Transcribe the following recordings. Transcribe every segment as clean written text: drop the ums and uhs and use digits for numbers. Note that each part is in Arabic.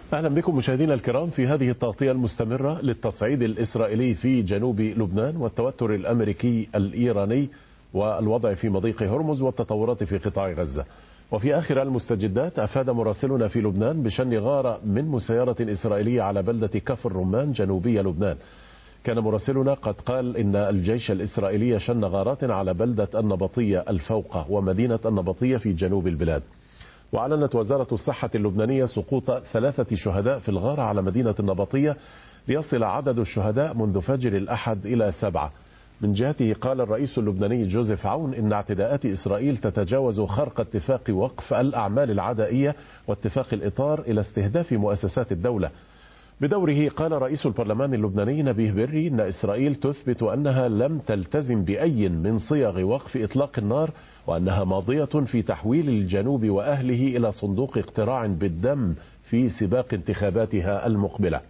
أهلا بكم مشاهدينا الكرام في هذه التغطية المستمرة للتصعيد الإسرائيلي في جنوب لبنان والتوتر الأمريكي الإيراني والوضع في مضيق هرمز والتطورات في قطاع غزة. وفي آخر المستجدات أفاد مراسلنا في لبنان بشن غارة من مسيرة إسرائيلية على بلدة كفر رمان جنوبي لبنان. كان مراسلنا قد قال إن الجيش الإسرائيلي شن غارات على بلدة النبطية الفوقة ومدينة النبطية في جنوب البلاد. وأعلنت وزارة الصحة اللبنانية سقوط 3 شهداء في الغارة على مدينة النبطية ليصل عدد الشهداء منذ فجر الأحد إلى 7. من جهته قال الرئيس اللبناني جوزيف عون إن اعتداءات إسرائيل تتجاوز خرق اتفاق وقف الأعمال العدائية واتفاق الإطار إلى استهداف مؤسسات الدولة. بدوره قال رئيس البرلمان اللبناني نبيه بري إن إسرائيل تثبت أنها لم تلتزم بأي من صيغ وقف إطلاق النار وأنها ماضية في تحويل الجنوب وأهله إلى صندوق اقتراع بالدم في سباق انتخاباتها المقبلة.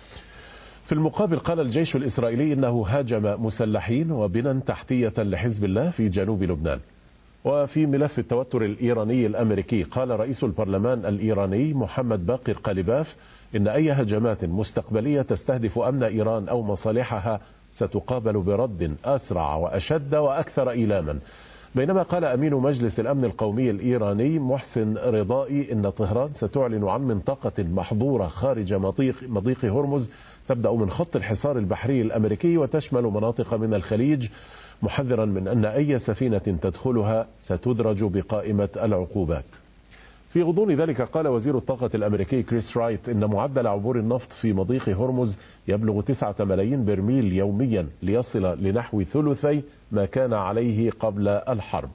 في المقابل قال الجيش الإسرائيلي إنه هاجم مسلحين وبنى تحتية لحزب الله في جنوب لبنان. وفي ملف التوتر الإيراني الأمريكي قال رئيس البرلمان الإيراني محمد باقر قليباف إن أي هجمات مستقبلية تستهدف أمن إيران أو مصالحها ستقابل برد أسرع وأشد وأكثر إيلاما. بينما قال أمين مجلس الأمن القومي الإيراني محسن رضائي إن طهران ستعلن عن منطقة محظورة خارج مضيق هرمز تبدأ من خط الحصار البحري الأمريكي وتشمل مناطق من الخليج، محذرا من أن أي سفينة تدخلها ستدرج بقائمة العقوبات. في غضون ذلك قال وزير الطاقة الأمريكي كريس رايت إن معدل عبور النفط في مضيق هرمز يبلغ 9 ملايين برميل يوميا ليصل لنحو ثلثي ما كان عليه قبل الحرب.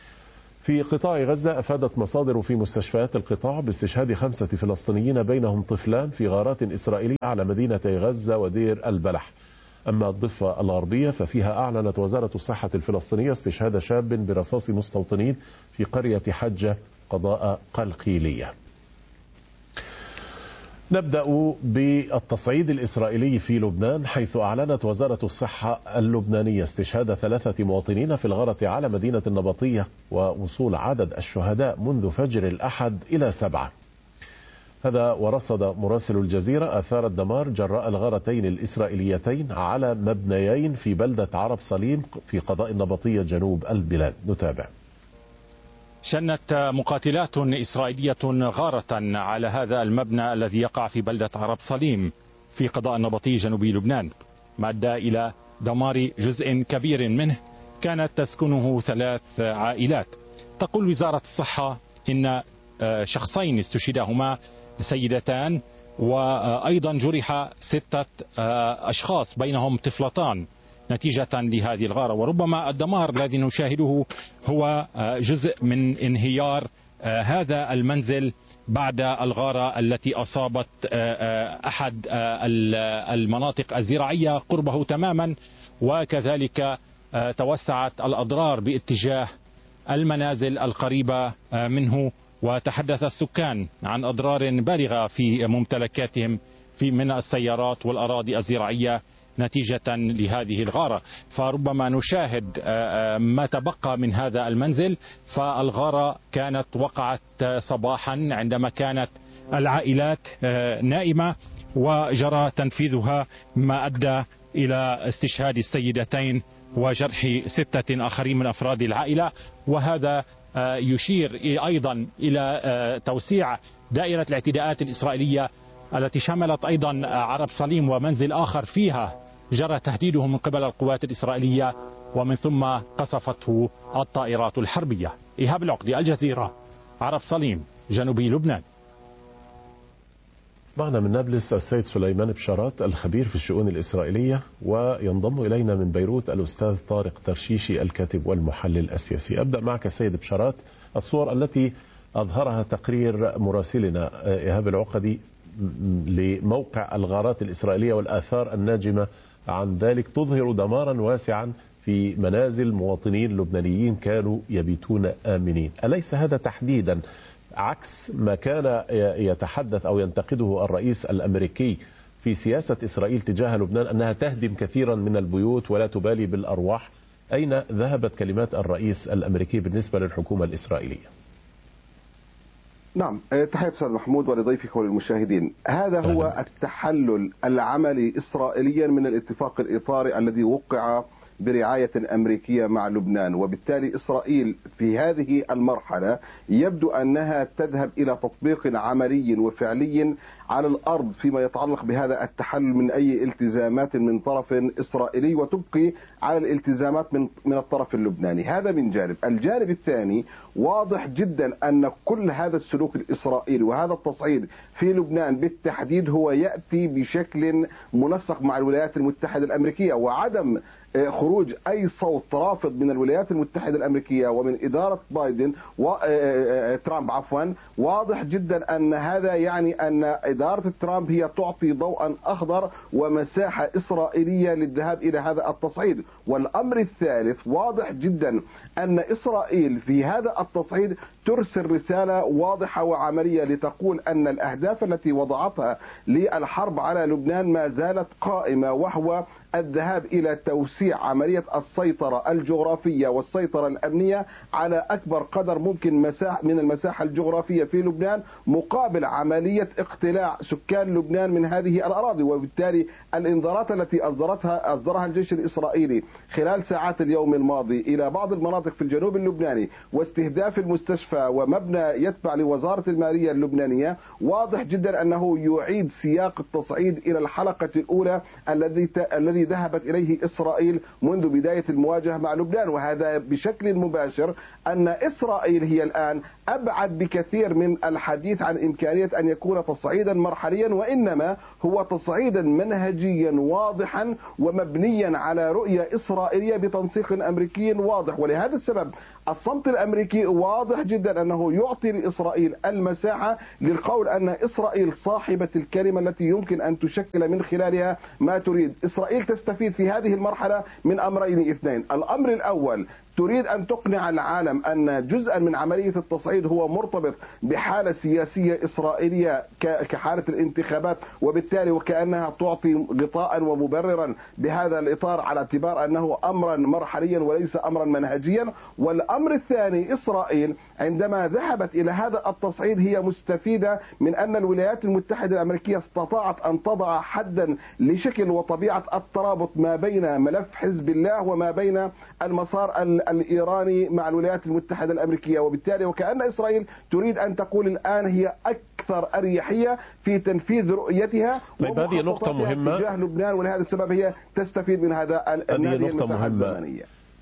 في قطاع غزة أفادت مصادر في مستشفيات القطاع باستشهاد 5 فلسطينيين بينهم طفلان في غارات إسرائيلية على مدينة غزة ودير البلح. أما الضفة الغربية ففيها أعلنت وزارة الصحة الفلسطينية استشهاد شاب برصاص مستوطنين في قرية حجة قضاء قلقيلية. نبدأ بالتصعيد الإسرائيلي في لبنان، حيث أعلنت وزارة الصحة اللبنانية استشهاد 3 مواطنين في الغارة على مدينة النبطية ووصول عدد الشهداء منذ فجر الأحد إلى 7. هذا ورصد مراسل الجزيرة آثار الدمار جراء الغارتين الإسرائيليتين على مبنيين في بلدة عرب صليم في قضاء النبطية جنوب البلاد. نتابع. شنت مقاتلات إسرائيلية غارة على هذا المبنى الذي يقع في بلدة عرب صليم في قضاء النبطي جنوبي لبنان، ما أدى إلى دمار جزء كبير منه كانت تسكنه 3 عائلات. تقول وزارة الصحة إن شخصين استشهدهما سيدتان، وأيضا جرح 6 أشخاص بينهم طفلتان نتيجة لهذه الغارة. وربما الدمار الذي نشاهده هو جزء من انهيار هذا المنزل بعد الغارة التي أصابت أحد المناطق الزراعية قربه تماما، وكذلك توسعت الأضرار باتجاه المنازل القريبة منه، وتحدث السكان عن أضرار بالغة في ممتلكاتهم من السيارات والأراضي الزراعية نتيجة لهذه الغارة. فربما نشاهد ما تبقى من هذا المنزل. فالغارة كانت وقعت صباحا عندما كانت العائلات نائمة وجرى تنفيذها، ما أدى إلى استشهاد السيدتين وجرح 6 آخرين من أفراد العائلة. وهذا يشير أيضا إلى توسيع دائرة الاعتداءات الإسرائيلية التي شملت أيضا عرب صليم ومنزل آخر فيها جرى تهديده من قبل القوات الإسرائيلية ومن ثم قصفته الطائرات الحربية. إيهاب العقدي، الجزيرة، عرب صليم، جنوبي لبنان. معنا من نابلس السيد سليمان بشارات الخبير في الشؤون الإسرائيلية، وينضم إلينا من بيروت الأستاذ طارق ترشيشي الكاتب والمحلل السياسي. أبدأ معك سيد بشارات. الصور التي أظهرها تقرير مراسلنا إيهاب العقدي لموقع الغارات الإسرائيلية والآثار الناجمة عن ذلك تظهر دمارا واسعا في منازل مواطنين لبنانيين كانوا يبيتون آمنين. أليس هذا تحديدا عكس ما كان يتحدث أو ينتقده الرئيس الأمريكي في سياسة إسرائيل تجاه لبنان أنها تهدم كثيرا من البيوت ولا تبالي بالأرواح؟ أين ذهبت كلمات الرئيس الأمريكي بالنسبة للحكومة الإسرائيلية؟ نعم، تحية أستاذ محمود ولضيفك وللمشاهدين. هذا هو التحلل العملي إسرائيليا من الاتفاق الإطاري الذي وقع برعاية أمريكية مع لبنان، وبالتالي إسرائيل في هذه المرحلة يبدو أنها تذهب إلى تطبيق عملي وفعلي على الأرض فيما يتعلق بهذا التحلل من أي التزامات من طرف إسرائيلي، وتبقي على الالتزامات من الطرف اللبناني. هذا من جانب. الجانب الثاني، واضح جدا أن كل هذا السلوك الإسرائيلي وهذا التصعيد في لبنان بالتحديد هو يأتي بشكل منسق مع الولايات المتحدة الأمريكية، وعدم خروج أي صوت رافض من الولايات المتحدة الأمريكية ومن إدارة بايدن ترامب واضح جدا أن هذا يعني أن إدارة ترامب هي تعطي ضوءا أخضر ومساحة إسرائيلية للذهاب إلى هذا التصعيد. والأمر الثالث، واضح جدا أن إسرائيل في هذا التصعيد ترسل رسالة واضحة وعملية لتقول أن الأهداف التي وضعتها للحرب على لبنان ما زالت قائمة، وهو الذهاب إلى توسيع عملية السيطرة الجغرافية والسيطرة الأمنية على أكبر قدر ممكن من المساحة الجغرافية في لبنان، مقابل عملية اقتلاع سكان لبنان من هذه الأراضي. وبالتالي الإنذارات التي أصدرها الجيش الإسرائيلي خلال ساعات اليوم الماضي إلى بعض المناطق في الجنوب اللبناني واستهداف المستشفى ومبنى يتبع لوزارة المالية اللبنانية، واضح جدا أنه يعيد سياق التصعيد إلى الحلقة الأولى الذي ذهبت إليه إسرائيل منذ بداية المواجهة مع لبنان. وهذا بشكل مباشر أن إسرائيل هي الآن أبعد بكثير من الحديث عن إمكانية أن يكون تصعيدا مرحليا، وإنما هو تصعيدا منهجيا واضحا ومبنيا على رؤية إسرائيلية بتنسيق أمريكي واضح. ولهذا السبب الصمت الأمريكي واضح جدا أنه يعطي لإسرائيل المساحة للقول أن إسرائيل صاحبة الكلمة التي يمكن أن تشكل من خلالها ما تريد. إسرائيل تستفيد في هذه المرحلة من أمرين اثنين. الأمر الأول، تريد أن تقنع العالم أن جزءا من عملية التصعيد هو مرتبط بحالة سياسية إسرائيلية كحالة الانتخابات، وبالتالي وكأنها تعطي غطاء ومبررا بهذا الإطار على اعتبار أنه أمرا مرحليا وليس أمرا منهجيا. والأمر الثاني، إسرائيل عندما ذهبت إلى هذا التصعيد هي مستفيدة من أن الولايات المتحدة الأمريكية استطاعت أن تضع حدا لشكل وطبيعة الترابط ما بين ملف حزب الله وما بين المسار الإيراني مع الولايات المتحدة الأمريكية. وبالتالي وكأن إسرائيل تريد أن تقول الآن هي أكثر أريحية في تنفيذ رؤيتها. طيب، هذه نقطة مهمة تجاه لبنان، ولهذا السبب هي تستفيد من هذه المساحة الزمنية.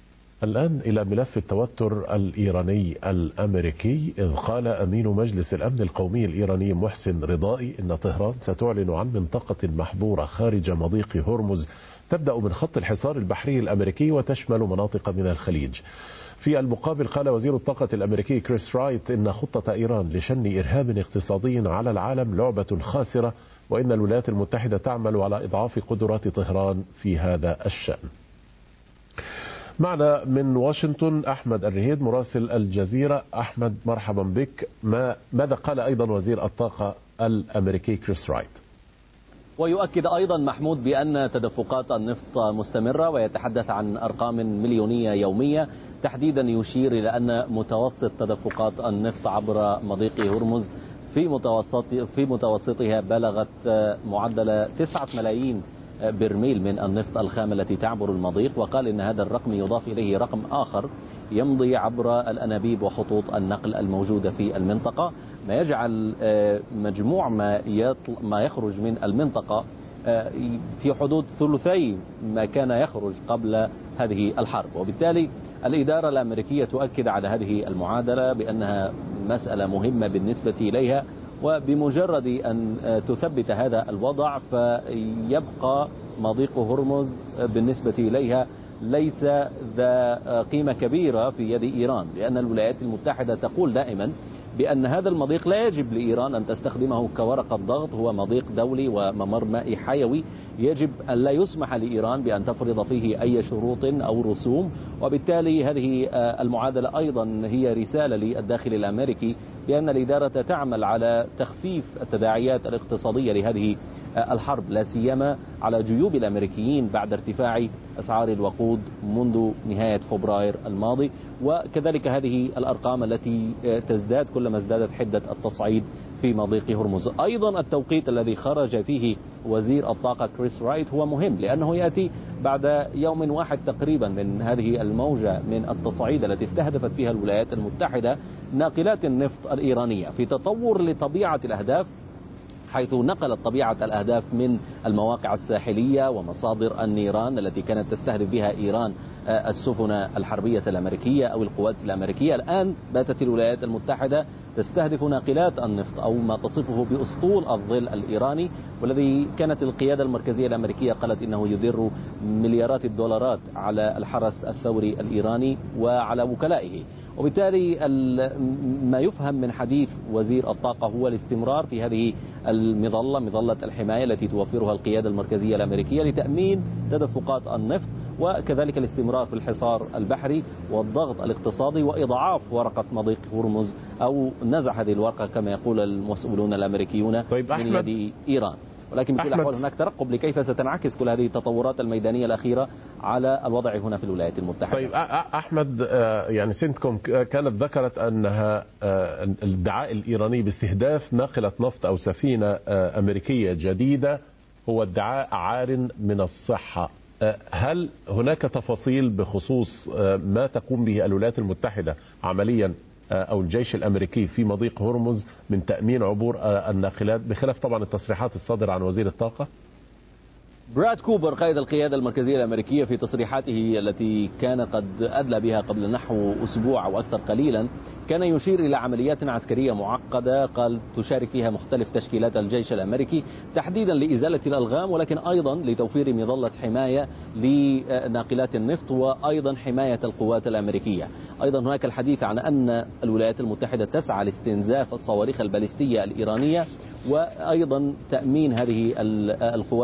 الآن إلى ملف التوتر الإيراني الأمريكي، إذ قال أمين مجلس الأمن القومي الإيراني محسن رضائي إن طهران ستعلن عن منطقة محظورة خارج مضيق هرمز تبدأ من خط الحصار البحري الأمريكي وتشمل مناطق من الخليج. في المقابل قال وزير الطاقة الأمريكي كريس رايت إن خطة إيران لشن إرهاب اقتصادي على العالم لعبة خاسرة، وإن الولايات المتحدة تعمل على إضعاف قدرات طهران في هذا الشأن. معنا من واشنطن أحمد الرهيد مراسل الجزيرة. أحمد، مرحبا بك. ماذا قال أيضا وزير الطاقة الأمريكي كريس رايت؟ ويؤكد أيضا محمود بأن تدفقات النفط مستمرة، ويتحدث عن أرقام مليونية يومية. تحديدا يشير إلى أن متوسط تدفقات النفط عبر مضيق هرمز في متوسطها بلغت معدل 9 ملايين برميل من النفط الخام التي تعبر المضيق. وقال إن هذا الرقم يضاف إليه رقم آخر يمضي عبر الأنابيب وخطوط النقل الموجودة في المنطقة، ما يجعل مجموع ما يخرج من المنطقة في حدود ثلثي ما كان يخرج قبل هذه الحرب. وبالتالي الإدارة الأمريكية تؤكد على هذه المعادلة بأنها مسألة مهمة بالنسبة إليها، وبمجرد أن تثبت هذا الوضع فيبقى مضيق هرمز بالنسبة إليها ليس ذا قيمة كبيرة في يد إيران، لأن الولايات المتحدة تقول دائما بأن هذا المضيق لا يجب لإيران أن تستخدمه كورقة ضغط، هو مضيق دولي وممر مائي حيوي، يجب أن لا يسمح لإيران بأن تفرض فيه أي شروط أو رسوم. وبالتالي هذه المعادلة أيضا هي رسالة للداخل الأمريكي بأن الإدارة تعمل على تخفيف التداعيات الاقتصادية لهذه الحرب، لا سيما على جيوب الأمريكيين بعد ارتفاع أسعار الوقود منذ نهاية فبراير الماضي، وكذلك هذه الأرقام التي تزداد كلما ازدادت حدة التصعيد في مضيق هرمز. أيضا التوقيت الذي خرج فيه وزير الطاقة كريس رايت هو مهم، لأنه يأتي بعد يوم واحد تقريبا من هذه الموجة من التصعيد التي استهدفت فيها الولايات المتحدة ناقلات النفط الإيرانية، في تطور لطبيعة الأهداف، حيث نقلت طبيعة الأهداف من المواقع الساحلية ومصادر النيران التي كانت تستهدف بها إيران السفن الحربية الأمريكية أو القوات الأمريكية. الآن باتت الولايات المتحدة تستهدف ناقلات النفط أو ما تصفه بأسطول الظل الإيراني، والذي كانت القيادة المركزية الأمريكية قالت إنه يدر مليارات الدولارات على الحرس الثوري الإيراني وعلى وكلائه. وبالتالي ما يفهم من حديث وزير الطاقة هو الاستمرار في هذه المظلة، مظلة الحماية التي توفرها القيادة المركزية الأمريكية لتأمين تدفقات النفط، وكذلك الاستمرار في الحصار البحري والضغط الاقتصادي وإضعاف ورقة مضيق هرمز أو نزع هذه الورقة كما يقول المسؤولون الأمريكيون من يد إيران. ولكن بكل الأحوال هناك ترقب لكيف ستنعكس كل هذه التطورات الميدانية الأخيرة على الوضع هنا في الولايات المتحدة. طيب أحمد، يعني سنتكوم كانت ذكرت أنها الادعاء الإيراني باستهداف ناقلة نفط أو سفينة أمريكية جديدة هو ادعاء عار من الصحة. هل هناك تفاصيل بخصوص ما تقوم به الولايات المتحدة عمليا أو الجيش الأمريكي في مضيق هرمز من تأمين عبور الناقلات، بخلاف طبعا التصريحات الصادرة عن وزير الطاقة؟ براد كوبر قائد القيادة المركزية الأمريكية في تصريحاته التي كان قد أدلى بها قبل نحو أسبوع أو أكثر قليلا كان يشير إلى عمليات عسكرية معقدة قال تشارك فيها مختلف تشكيلات الجيش الأمريكي تحديدا لإزالة الألغام، ولكن أيضا لتوفير مظلة حماية لناقلات النفط وأيضا حماية القوات الأمريكية. أيضا هناك الحديث عن أن الولايات المتحدة تسعى لاستنزاف الصواريخ البالستية الإيرانية وأيضا تأمين هذه القوات